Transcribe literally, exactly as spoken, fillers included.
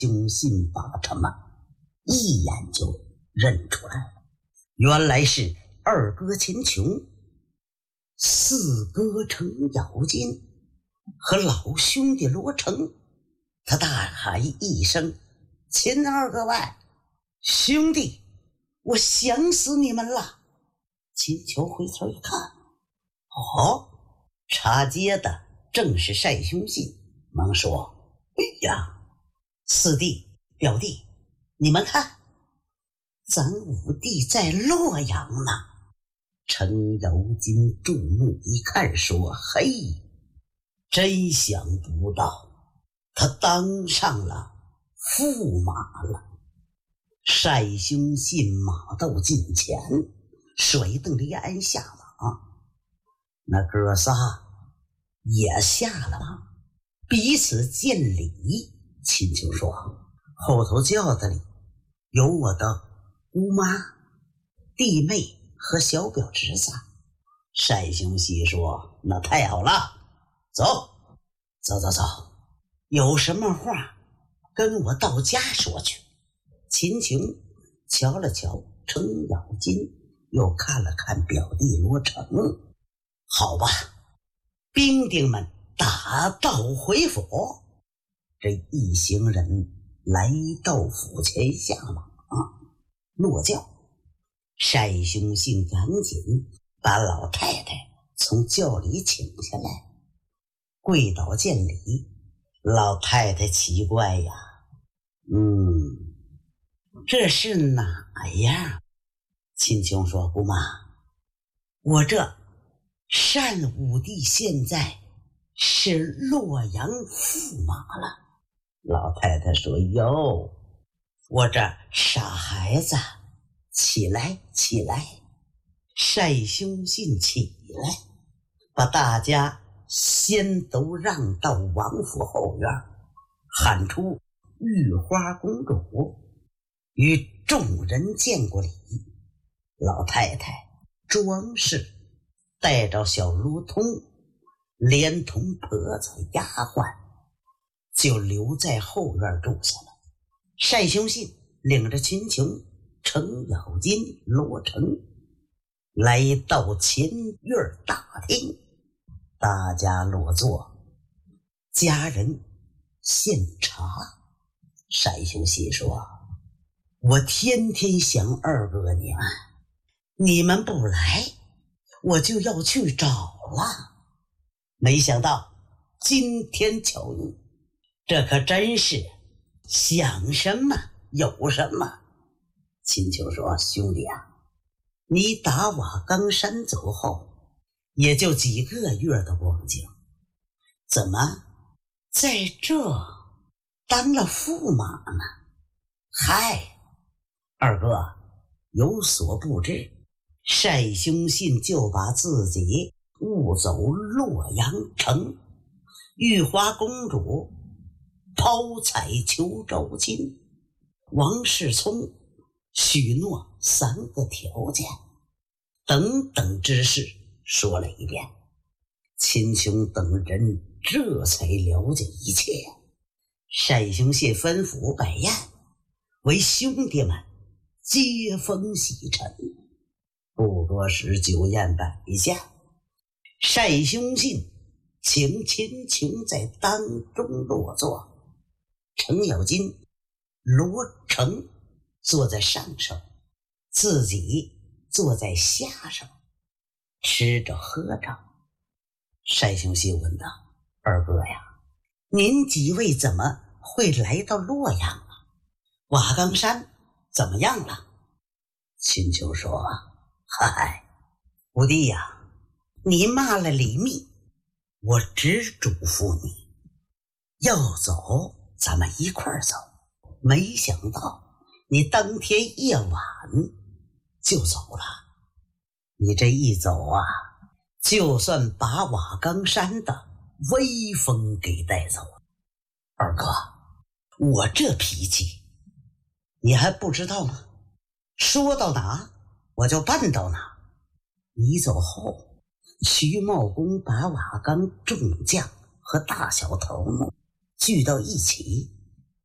凶信把他们一眼就认出来了，原来是二哥秦琼、四哥程咬金和老兄弟罗成。他大喊一声：“秦二哥外，兄弟，我想死你们了！”秦琼回头一看，哦，插街的正是单兄信，忙说：“哎呀，四弟表弟，你们看，咱五弟在洛阳呢。”程咬金注目一看，说：“嘿，真想不到他当上了驸马了。”单兄信马到近前，甩蹬离鞍下马，那哥仨也下了马，彼此见礼。秦琼说：“后头轿子里有我的姑妈、弟妹和小表侄子。”单兄信说：“那太好了，走走走走，有什么话跟我到家说去。”秦琼瞧了瞧程咬金，又看了看表弟罗成，好吧，兵丁们打道回府。这一行人来到府前下马落轿，单兄信赶紧把老太太从轿里请下来，跪倒见礼。老太太奇怪呀，嗯，这是哪样？秦琼说：“姑妈，我这单武帝现在是洛阳驸马了。”老太太说：“哟，我这傻孩子，起来起来。”单兄信起来，把大家先都让到王府后院，喊出玉花公主，与众人见过礼。老太太装饰带着小卢通，连同婆子丫鬟，就留在后院住下了。单兄信领着秦琼、程咬金、罗成来到前院大厅，大家落座，家人献茶。单兄信说：“我天天想二哥你们，你们不来，我就要去找了。没想到今天巧遇，这可真是想什么有什么。”秦琼说：“兄弟啊，你打瓦岗山走后，也就几个月的光景，怎么在这当了驸马呢？”“嗨，二哥有所不知，单兄信就把自己误走洛阳城，玉花公主抛彩求招亲，王世聪许诺三个条件，等等之事说了一遍。”秦琼等人这才了解一切。单兄信吩咐摆宴，为兄弟们接风洗尘。不多时，酒宴摆下，单兄信请秦琼在当中落座，程咬金、罗成坐在上首，自己坐在下首，吃着喝着。单兄信问道：“二哥呀，您几位怎么会来到洛阳啊？瓦岗山怎么样了？”秦琼说：“嗨，五弟呀，你骂了李密，我只嘱咐你，要走咱们一块儿走。没想到你当天夜晚就走了。你这一走啊，就算把瓦岗山的威风给带走了。二哥，我这脾气你还不知道吗？说到哪我就办到哪。你走后，徐茂公把瓦岗众将和大小头目聚到一起，